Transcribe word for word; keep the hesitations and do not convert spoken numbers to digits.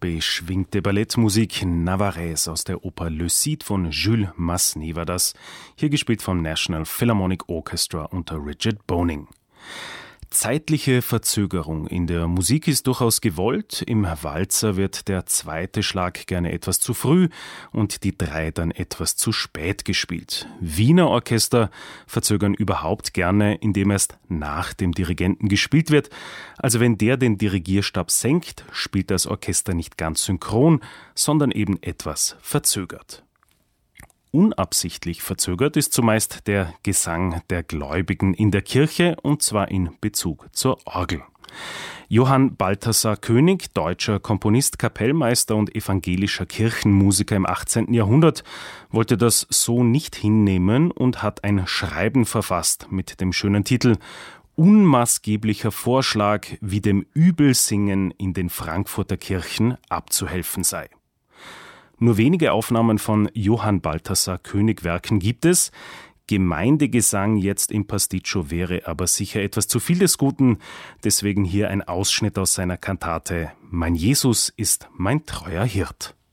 beschwingte Ballettmusik Navarrese aus der Oper Le Cid von Jules Massenet war das, hier gespielt vom National Philharmonic Orchestra unter Richard Boning. Zeitliche Verzögerung in der Musik ist durchaus gewollt. Im Walzer wird der zweite Schlag gerne etwas zu früh und die drei dann etwas zu spät gespielt. Wiener Orchester verzögern überhaupt gerne, indem erst nach dem Dirigenten gespielt wird. Also wenn der den Dirigierstab senkt, spielt das Orchester nicht ganz synchron, sondern eben etwas verzögert. Unabsichtlich verzögert ist zumeist der Gesang der Gläubigen in der Kirche, und zwar in Bezug zur Orgel. Johann Balthasar König, deutscher Komponist, Kapellmeister und evangelischer Kirchenmusiker im achtzehnten Jahrhundert, wollte das so nicht hinnehmen und hat ein Schreiben verfasst mit dem schönen Titel »Unmaßgeblicher Vorschlag, wie dem Übelsingen in den Frankfurter Kirchen abzuhelfen sei«. Nur wenige Aufnahmen von Johann Balthasar König Werken gibt es. Gemeindegesang jetzt im Pasticcio wäre aber sicher etwas zu viel des Guten. Deswegen hier ein Ausschnitt aus seiner Kantate »Mein Jesus ist mein treuer Hirt«.